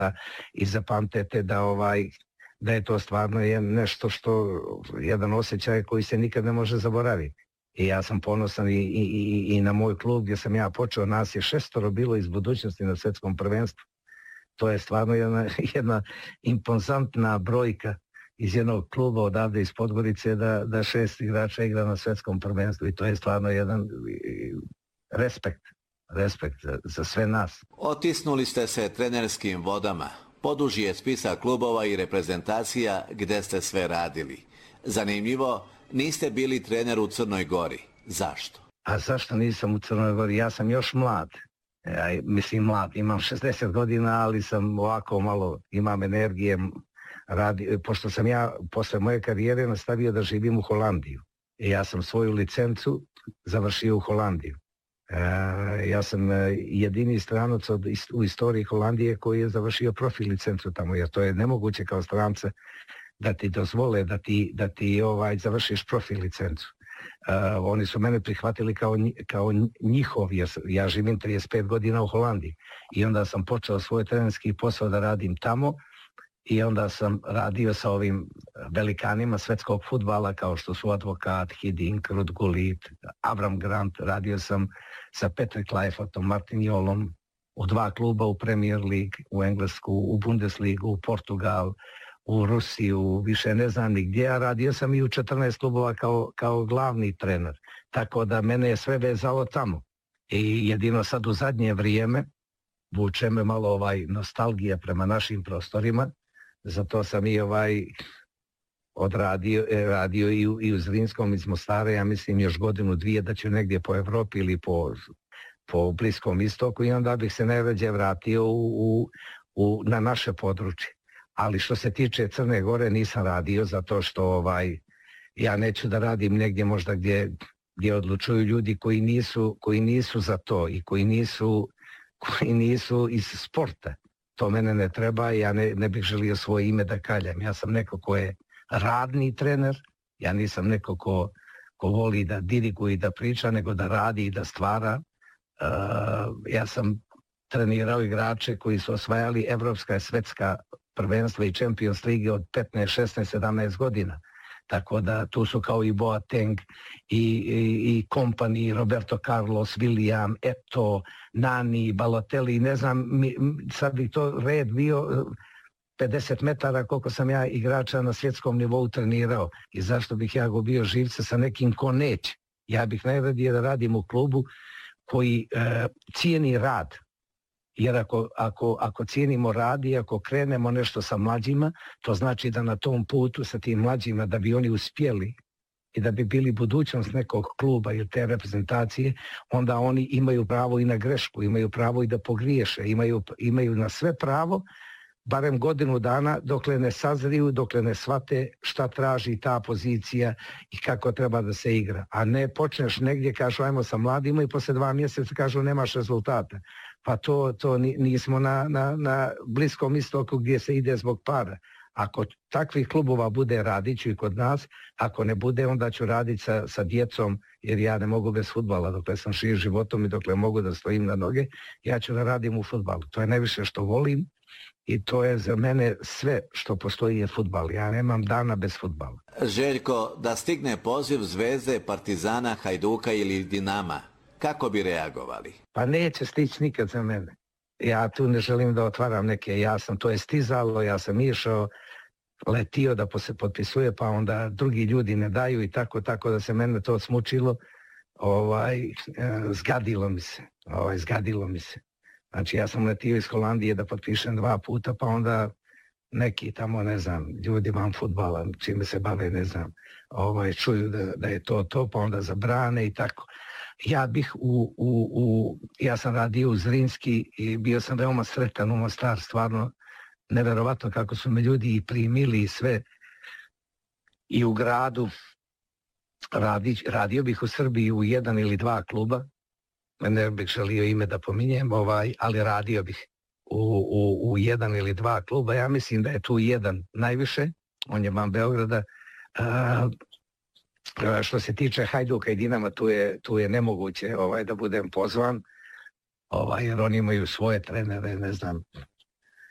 i zapamtete da je to stvarno nešto što, jedan osjećaj koji se nikad ne može zaboraviti. I ja sam ponosan i na moj klub gdje sam ja počeo, nas je 6 bilo iz budućnosti na svjetskom prvenstvu. To je stvarno jedna impozantna brojka iz jednog kluba odavde iz Podgorice da 6 igrača igra na svjetskom prvenstvu i to je stvarno jedan respekt za sve nas. Otisnuli ste se trenerskim vodama. Poduži je spisak klubova i reprezentacija gdje ste sve radili. Zanimljivo, niste bili trener u Crnoj Gori. Zašto? A zašto nisam u Crnoj Gori? Ja sam još mlad. Mislim mlad, imam 60 godina, ali sam ovako malo, imam energije. Pošto sam ja posle moje karijere nastavio da živim u Holandiju. I ja sam svoju licencu završio u Holandiju. Ja sam jedini stranac u istoriji Holandije koji je završio profil licencu tamo, jer to je nemoguće kao strance da ti dozvole da ti završiš profil licencu. Oni su mene prihvatili kao njihov, jer ja živim 35 godina u Holandiji i onda sam počeo svoj trenerski posao da radim tamo i onda sam radio sa ovim velikanima svetskog fudbala kao što su Advokat, Hiddink, Ruud Gullit, Avram Grant, radio sam sa Patrick Kluivertom, Martinjolom u 2 kluba u Premier League, u Englesku, u Bundesligu, u Portugal, u Rusiju, više ne znam ni gdje, a radio sam i u 14 klubova kao glavni trener. Tako da mene je sve vezalo tamo. I jedino sad u zadnje vrijeme vuče me malo nostalgija prema našim prostorima, zato sam i radio i u Zrinskom iz Mostara, ja mislim još godinu, dvije da ću negdje po Evropi ili po Bliskom istoku i onda bih se najrađe vratio na naše područje. Ali što se tiče Crne Gore nisam radio zato što ja neću da radim negdje možda gdje odlučuju ljudi koji nisu za to i koji nisu iz sporta. To mene ne treba, ja ne bih želio svoje ime da kaljam. Ja sam neko ko je radni trener, ja nisam neko ko voli da diriguje i da priča, nego da radi i da stvara. Ja sam trenirao igrače koji su osvajali evropska i svetska prvenstva i Champions League od 15, 16, 17 godina. Tako da tu su kao i Boateng i Kompany, Roberto Carlos, William, Eto'o, Nani, Balotelli, ne znam, sad bi to red bio 50 metara koliko sam ja igrača na svjetskom nivou trenirao i zašto bih ja gubio živce sa nekim ko neće. Ja bih najradije da radim u klubu koji cijeni rad. Jer ako cijenimo rad i ako krenemo nešto sa mlađima, to znači da na tom putu sa tim mlađima, da bi oni uspjeli i da bi bili budućnost nekog kluba ili te reprezentacije, onda oni imaju pravo i na grešku, imaju pravo i da pogriješe, imaju na sve pravo, barem godinu dana, dokle ne sazriju, dokle ne shvate šta traži ta pozicija i kako treba da se igra. A ne počneš negdje, kažu ajmo sa mladima i posle 2 mjeseca kažu nemaš rezultata. Pa to nismo na Bliskom istoku gdje se ide zbog para. Ako takvih klubova bude, radit ću i kod nas, ako ne bude, onda ću raditi sa djecom, jer ja ne mogu bez fudbala, dokle sam živ životom i dokle mogu da stojim na noge, ja ću da radim u fudbalu. To je najviše što volim i to je za mene sve što postoji je fudbal. Ja nemam dana bez fudbala. Željko, da stigne poziv Zvezde, Partizana, Hajduka ili Dinama, kako bi reagovali? Pa neće stići nikad za mene. Ja tu ne želim da otvaram neke, to je stizalo, ja sam išao, letio da se potpisuje, pa onda drugi ljudi ne daju i tako da se mene to smučilo, zgadilo mi se. Znači ja sam letio iz Holandije da potpišem 2 puta, pa onda neki tamo, ne znam, ljudi van fudbala, čime se bave, ne znam, čuju da je to, pa onda zabrane i tako. Ja bih ja sam radio u Zrinski i bio sam veoma sretan u Mostar, stvarno neverovatno kako su me ljudi i primili i sve. I u gradu radio bih u Srbiji u 1 ili 2 kluba, ne bih želio ime da pominjem, ali radio bih u 1 ili 2 kluba. Ja mislim da je tu 1 najviše, on je van Beograda. Što se tiče Hajduka i Dinama, tu je nemoguće da budem pozvan, jer oni imaju svoje trenere, ne znam,